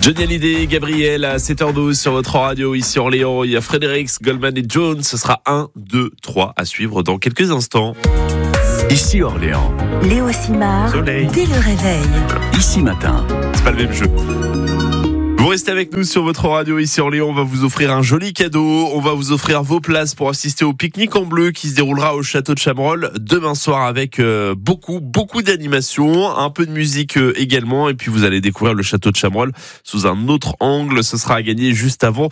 Johnny Hallyday, Gabriel à 7h12 sur votre radio ici Orléans. Il y a Fredericks, Goldman et Jones. Ce sera 1, 2, 3 à suivre dans quelques instants. Ici Orléans. Léo Simard, Soleil. dès le réveil. Ici matin. C'est pas le même jeu. Vous restez avec nous sur votre radio ici Orléans. On va vous offrir un joli cadeau. On va vous offrir vos places pour assister au pique-nique en bleu qui se déroulera au château de Chamerolles demain soir avec beaucoup d'animations, un peu de musique également. Et puis vous allez découvrir le château de Chamerolles sous un autre angle. Ce sera à gagner juste avant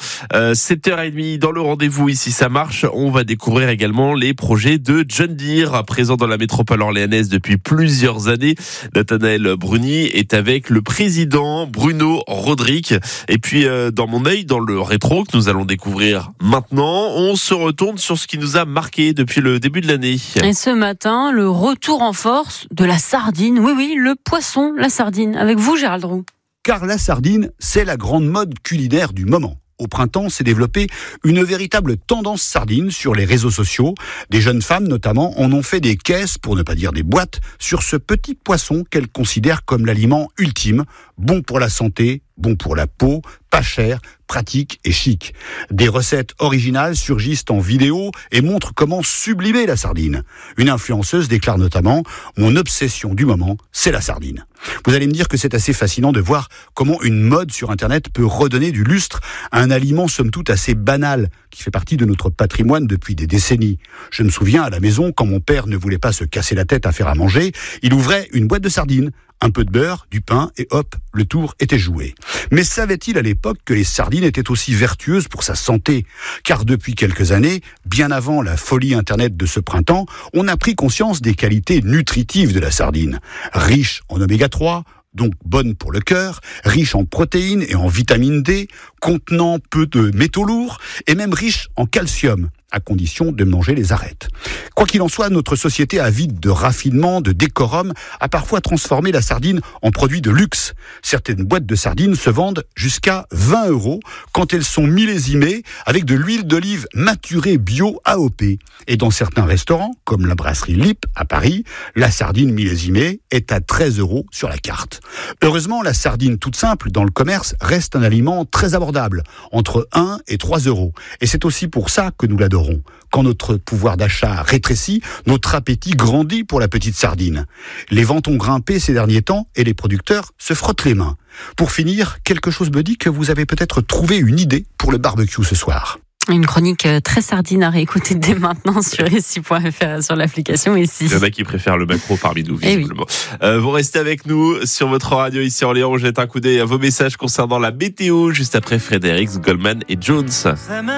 7h30 dans le rendez-vous ici ça marche. On va découvrir également les projets de John Deere, présent dans la métropole orléanaise depuis plusieurs années. Nathanaël Bruni est avec le président Bruno Rodrigue. Et puis dans mon œil, dans le rétro que nous allons découvrir maintenant, on se retourne sur ce qui nous a marqué depuis le début de l'année. Et ce matin, le retour en force de la sardine. Oui, le poisson, la sardine. Avec vous, Gérald Roux. Car la sardine, c'est la grande mode culinaire du moment. Au printemps, s'est développée une véritable tendance sardine sur les réseaux sociaux. Des jeunes femmes, notamment, en ont fait des caisses, pour ne pas dire des boîtes, sur ce petit poisson qu'elles considèrent comme l'aliment ultime, bon pour la santé, bon pour la peau, pas cher, pratique et chic. Des recettes originales surgissent en vidéo et montrent comment sublimer la sardine. Une influenceuse déclare notamment « Mon obsession du moment, c'est la sardine ». Vous allez me dire que c'est assez fascinant de voir comment une mode sur Internet peut redonner du lustre à un aliment somme toute assez banal qui fait partie de notre patrimoine depuis des décennies. Je me souviens à la maison, quand mon père ne voulait pas se casser la tête à faire à manger, il ouvrait une boîte de sardines, un peu de beurre, du pain et hop, le tour était joué. Mais savait-il à l'époque que les sardines étaient aussi vertueuses pour sa santé ? Car depuis quelques années, bien avant la folie Internet de ce printemps, on a pris conscience des qualités nutritives de la sardine. Riche en oméga 3, donc bonne pour le cœur, riche en protéines et en vitamine D, contenant peu de métaux lourds et même riche en calcium, à condition de manger les arêtes. Quoi qu'il en soit, notre société avide de raffinement, de décorum, a parfois transformé la sardine en produit de luxe. Certaines boîtes de sardines se vendent jusqu'à 20 € quand elles sont millésimées avec de l'huile d'olive maturée bio AOP. Et dans certains restaurants, comme la brasserie Lip à Paris, la sardine millésimée est à 13 € sur la carte. Heureusement, la sardine toute simple dans le commerce reste un aliment très abordable, entre 1 et 3 €. Et c'est aussi pour ça que nous l'adorons. Quand notre pouvoir d'achat rétrécit, notre appétit grandit pour la petite sardine. Les ventes ont grimpé ces derniers temps et les producteurs se frottent les mains. Pour finir, quelque chose me dit que vous avez peut-être trouvé une idée pour le barbecue ce soir. Une chronique très sardine à réécouter dès maintenant sur ici.fr, sur l'application ici. Il y en a qui préfèrent le macro parmi nous, visiblement. Oui. Vous restez avec nous sur votre radio ici Orléans. On jette un coup d'œil à vos messages concernant la météo juste après Fredericks, Goldman et Jones.